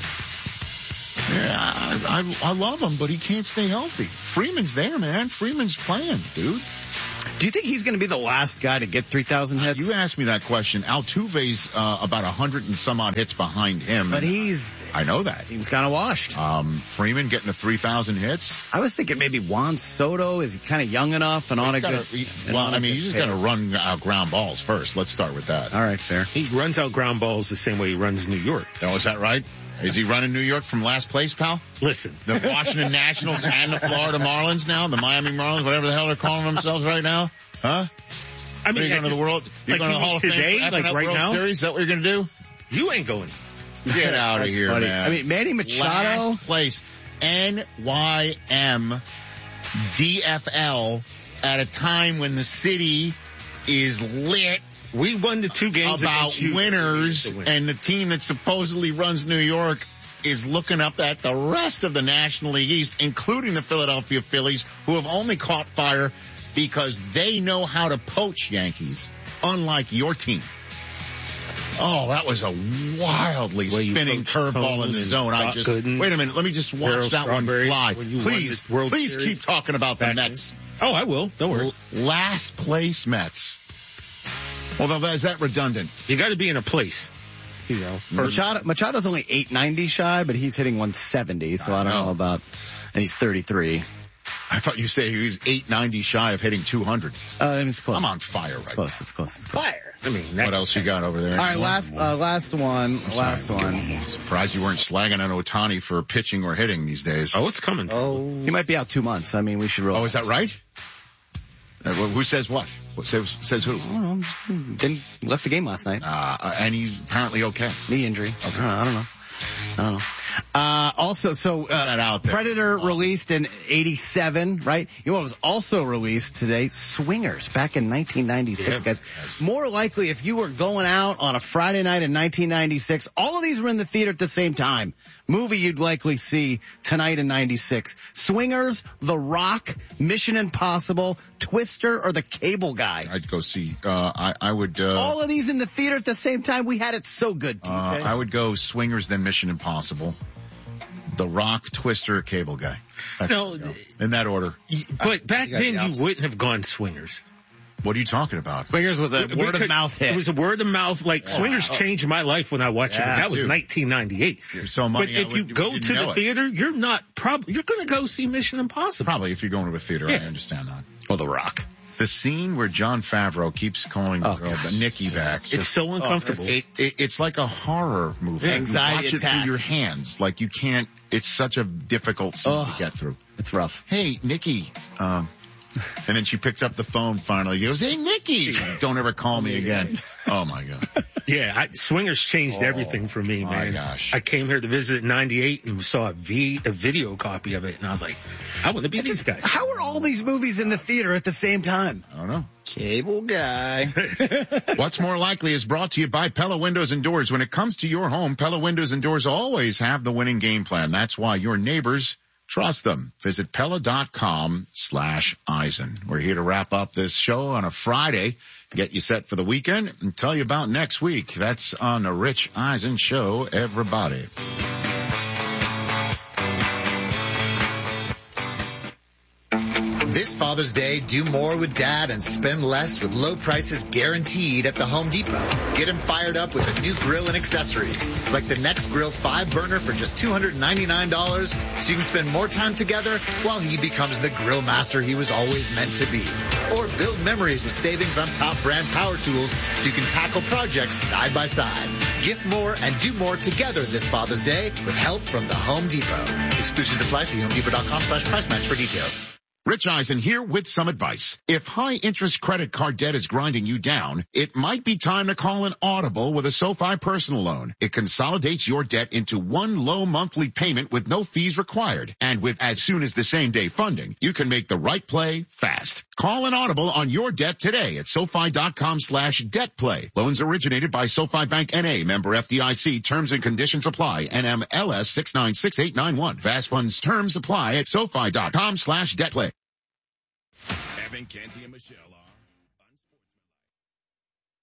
Yeah, I, I, I love him, but he can't stay healthy. Freeman's there, man. Freeman's playing, dude. Do you think he's going to be the last guy to get three thousand hits? You asked me that question. Altuve's uh, about a hundred and some odd hits behind him. But he's, I know that. seems kind of washed. Um, Freeman getting to three thousand hits. I was thinking maybe Juan Soto is kind of young enough and on a Gotta- good. he- and well, on a I mean, good you just got to pace. run out ground balls first. Let's start with that. All right, fair. He runs out ground balls the same way he runs New York. Oh, is that right? Is he running New York from last place, pal? Listen, The Washington Nationals and the Florida Marlins now, the Miami Marlins, whatever the hell they're calling themselves right now, huh? I Are mean, you going I to just- the World? You're like going to you the Hall of mean Fame today, for F like N F right World now? Series? Is that what you're going to do? you ain't going. Get out of That's here, funny. man. I mean, Manny Machado. Last place, N Y M D F L, at a time when the city is lit We won the two games about against you. winners, To win. and the team that supposedly runs New York is looking up at the rest of the National League East, including the Philadelphia Phillies, who have only caught fire because they know how to poach Yankees. unlike your team. Oh, that was a wildly Well, spinning curveball in the zone. I just, wait a minute, let me just watch that one fly. Please, please keep talking about the Mets. Oh, I will. Don't worry. Last place Mets. Although, is that redundant? You got to be in a place. You know, Machado, Machado's only eight ninety shy, but he's hitting one seventy, so I, I don't know. know about, and he's thirty-three. I thought you said he was eight ninety shy of hitting two hundred. Uh, it's close. I'm on fire it's right close, now. It's close. It's close. Fire. I mean, what else you got over there? All right, last, uh, last one. I'm last sorry. one. I'm surprised you weren't slagging on Ohtani for pitching or hitting these days. Oh, it's coming. Oh, he might be out two months. I mean, we should roll. Oh, is that right? Uh, who says what? What says, says who? I don't know. Didn't left the game last night. Uh, and he's apparently okay. Knee injury. Okay. I don't know. I don't know. Uh, also, so, uh, Predator released in eighty-seven, right? You know what was also released today? Swingers, back in nineteen ninety-six, yeah. guys. Yes. More likely, if you were going out on a Friday night in nineteen ninety-six, all of these were in the theater at the same time. Movie you'd likely see tonight in ninety-six. Swingers, The Rock, Mission Impossible, Twister, or The Cable Guy. I'd go see, uh, I, I would, uh. All of these in the theater at the same time. We had it so good, T J. Uh, I would go Swingers, then Mission Impossible. The Rock, Twister, Cable Guy. That's, no, you know, in that order. But back you then, the you wouldn't have gone Swingers. What are you talking about? Swingers was a we, word we of mouth hit. It was a word of mouth. Like, oh, Swingers wow. changed my life when I watched yeah, it. That was too. nineteen ninety-eight. You're so money, but if would, you go to the it. theater, you're not probably, you're going to go see Mission Impossible. Probably if you're going to a theater, yeah. I understand that. Or The Rock. The scene where Jon Favreau keeps calling the oh, girl, but Nikki back. It's just, so uncomfortable. Oh, it, it, it's like a horror movie. Yeah, anxiety you watch attack. it through your hands. Like you can't, it's such a difficult scene oh, to get through. It's rough. Hey, Nikki, um, and then she picks up the phone finally. He goes, hey, Nikki, don't ever call me again. Oh my God. Yeah, I, Swingers changed oh, everything for me, man. My gosh. I came here to visit in ninety-eight and saw a, v, a video copy of it, and I was like, I want to be these guys. How are all these movies in the theater at the same time? I don't know. Cable Guy. What's more likely is brought to you by Pella Windows and Doors. When it comes to your home, Pella Windows and Doors always have the winning game plan. That's why your neighbors trust them. Visit Pella.com slash Eisen. We're here to wrap up this show on a Friday, get you set for the weekend, and tell you about next week. That's on the Rich Eisen Show, everybody. This Father's Day, do more with Dad and spend less with low prices guaranteed at the Home Depot. Get him fired up with a new grill and accessories, like the NextGrill five burner for just two hundred ninety-nine dollars, so you can spend more time together while he becomes the grill master he was always meant to be. Or build memories with savings on top brand power tools so you can tackle projects side by side. Gift more and do more together this Father's Day with help from the Home Depot. Exclusions apply. See homedepot.com slash price match for details. Rich Eisen here with some advice. If high-interest credit card debt is grinding you down, it might be time to call an audible with a SoFi personal loan. It consolidates your debt into one low monthly payment with no fees required. And with as soon as the same day funding, you can make the right play fast. Call an audible on your debt today at SoFi.com slash debt play. Loans originated by SoFi Bank N A, member F D I C. Terms and conditions apply. N M L S six nine six eight nine one. Fast funds terms apply at SoFi.com slash debt play. Evan, Canty, and Michelle.